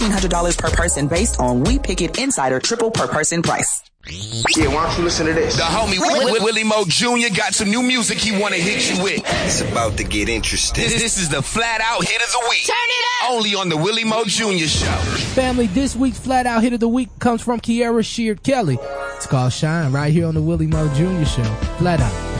$1,500 per person based on We Pick It Insider triple per person price. Yeah, why don't you listen to this? The homie Willie Mo Jr. got some new music he want to hit you with. It's about to get interesting. This is the Flat Out Hit of the Week. Turn it up! Only on the Willie Mo Jr. Show. Family, this week's Flat Out Hit of the Week comes from Kiara Sheard Kelly. It's called Shine right here on the Willie Mo Jr. Show. Flat Out.